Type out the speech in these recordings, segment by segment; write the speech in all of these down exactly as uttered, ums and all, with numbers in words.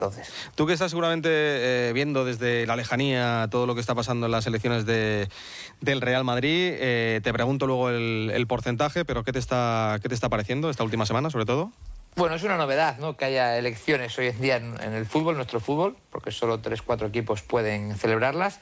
Entonces, tú que estás seguramente eh, viendo desde la lejanía todo lo que está pasando en las elecciones de, del Real Madrid, eh, te pregunto luego el, el porcentaje, pero ¿qué te está qué te está pareciendo esta última semana, sobre todo? bueno, es una novedad, ¿no?, que haya elecciones hoy en día en, en el fútbol, nuestro fútbol, porque solo tres, cuatro equipos pueden celebrarlas.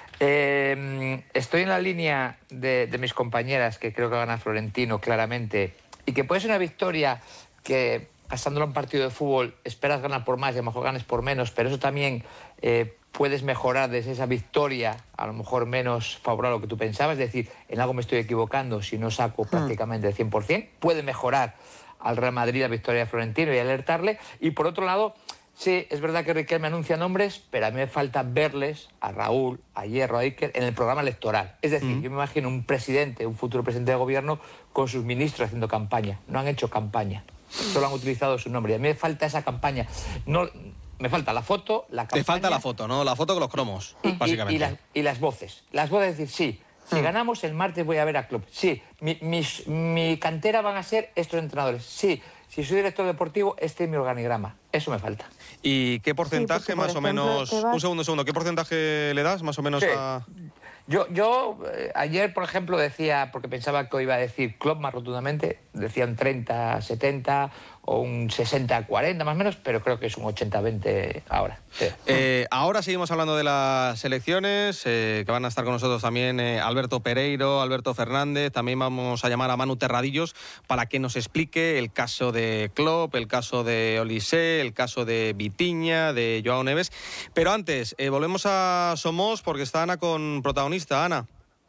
Eh, estoy en la línea de, de mis compañeras, que creo que gana Florentino claramente, y que puede ser una victoria que, pasándolo en un partido de fútbol, esperas ganar por más y a lo mejor ganes por menos, pero eso también eh, puedes mejorar desde esa victoria, a lo mejor menos favorable a lo que tú pensabas, es decir, en algo me estoy equivocando si no saco prácticamente el cien por ciento, puede mejorar al Real Madrid la victoria de Florentino y alertarle. Y por otro lado, sí, es verdad que Riquelme anuncia nombres, pero a mí me falta verles a Raúl, a Hierro, a Iker en el programa electoral. Es decir, mm. yo me imagino un presidente, un futuro presidente de gobierno con sus ministros haciendo campaña. No han hecho campaña, solo han utilizado su nombre. Y a mí me falta esa campaña. No, me falta la foto, la campaña... Te falta la foto, ¿no? La foto con los cromos, y, básicamente. Y, y, las, y las voces. Las voces, es decir, sí, si mm. ganamos el martes voy a ver a Klopp. Sí, mi, mi, mi cantera van a ser estos entrenadores. Sí, si soy director deportivo, este es mi organigrama. Eso me falta. ¿Y qué porcentaje, sí, más ejemplo, o menos... Vas... Un segundo, un segundo. ¿Qué porcentaje le das, más o menos, sí. a...? Yo, yo eh, ayer, por ejemplo, decía, porque pensaba que iba a decir Klopp más rotundamente, decía un treinta setenta o un sesenta cuarenta más o menos, pero creo que es un ochenta veinte ahora. Sí. Eh, ahora seguimos hablando de las elecciones, eh, que van a estar con nosotros también eh, Alberto Pereiro, Alberto Fernández, también vamos a llamar a Manu Terradillos para que nos explique el caso de Klopp, el caso de Olise, el caso de Vitinha, de Joao Neves. Pero antes, eh, volvemos a Somos porque está Ana con protagonista. Ana.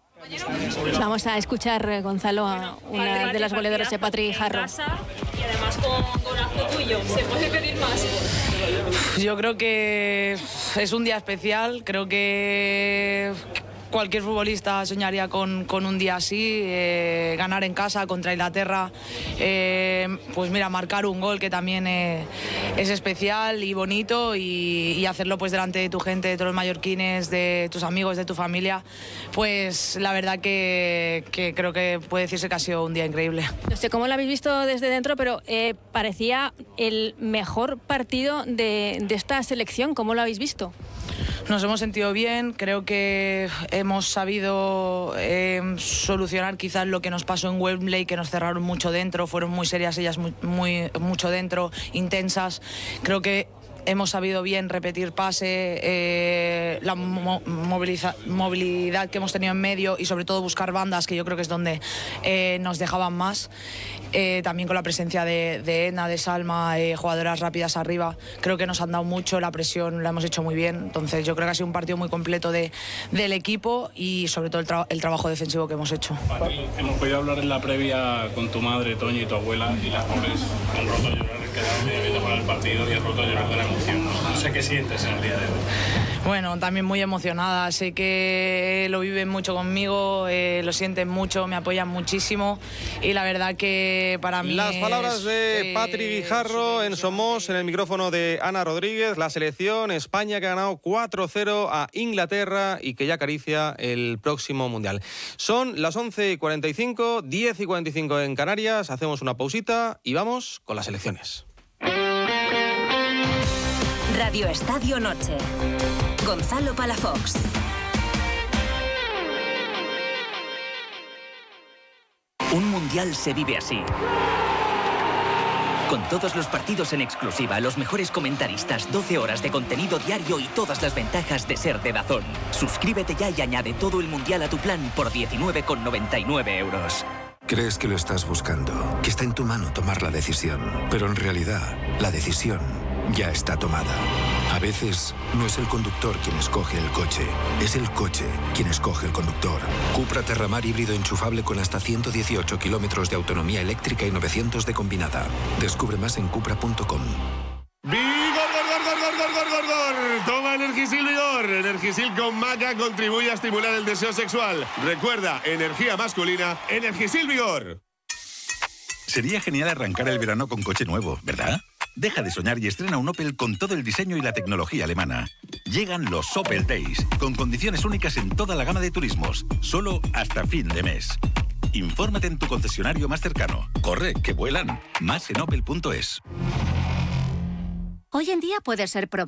Vamos a escuchar, Gonzalo, a una de las goleadoras de Patri Guijarro. Y además con golazo tuyo, ¿se puede pedir más? Yo creo que es un día especial, creo que cualquier futbolista soñaría con, con un día así, eh, ganar en casa contra Inglaterra, eh, pues mira, marcar un gol que también eh, es especial y bonito y, y hacerlo pues delante de tu gente, de todos los mallorquines, de tus amigos, de tu familia, pues la verdad que, que creo que puede decirse que ha sido un día increíble. No sé cómo lo habéis visto desde dentro, pero eh, parecía el mejor partido de, de esta selección. ¿Cómo lo habéis visto? Nos hemos sentido bien, creo que hemos sabido eh, solucionar quizás lo que nos pasó en Wembley, que nos cerraron mucho dentro, fueron muy serias ellas, muy, muy mucho dentro, intensas. Creo que hemos sabido bien repetir pase, eh, la mo moviliza movilidad que hemos tenido en medio y sobre todo buscar bandas, que yo creo que es donde eh, nos dejaban más. Eh, también con la presencia de, de Edna, de Salma, eh, jugadoras rápidas arriba, creo que nos han dado mucho, la presión la hemos hecho muy bien. Entonces yo creo que ha sido un partido muy completo de, del equipo y sobre todo el, tra el trabajo defensivo que hemos hecho. Patri, hemos podido hablar en la previa con tu madre, Toño, y tu abuela, y las pobres han roto a llorar, quedaron medio viendo para el partido y han roto a llorar de la emoción. No, no sé qué sientes en el día de hoy. Bueno, también muy emocionada, sé que lo viven mucho conmigo, eh, lo sienten mucho, me apoyan muchísimo y la verdad que para mí Las palabras es, de eh, Patri Guijarro en Somos, en el micrófono de Ana Rodríguez, la selección España que ha ganado cuatro cero a Inglaterra y que ya acaricia el próximo Mundial. Son las once y cuarenta y cinco, diez y cuarenta y cinco en Canarias, hacemos una pausita y vamos con las elecciones. Radio Estadio Noche. Gonzalo Palafox. Un mundial se vive así. Con todos los partidos en exclusiva, los mejores comentaristas, doce horas de contenido diario y todas las ventajas de ser de DAZN. Suscríbete ya y añade todo el mundial a tu plan por diecinueve con noventa y nueve euros. Crees que lo estás buscando, que está en tu mano tomar la decisión, pero en realidad la decisión ya está tomada. A veces no es el conductor quien escoge el coche, es el coche quien escoge el conductor. Cupra Terramar híbrido enchufable con hasta ciento dieciocho kilómetros de autonomía eléctrica y novecientos de combinada. Descubre más en cupra punto com. ¡Vigor, gor, gor, gor, gor, gor, gor, gor! Toma Energisil Vigor. Energisil con maca contribuye a estimular el deseo sexual. Recuerda, energía masculina, Energisil Vigor. Sería genial arrancar el verano con coche nuevo, ¿verdad? Deja de soñar y estrena un Opel con todo el diseño y la tecnología alemana. Llegan los Opel Days, con condiciones únicas en toda la gama de turismos, solo hasta fin de mes. Infórmate en tu concesionario más cercano. Corre, que vuelan. Más en opel punto es. Hoy en día puedes ser pro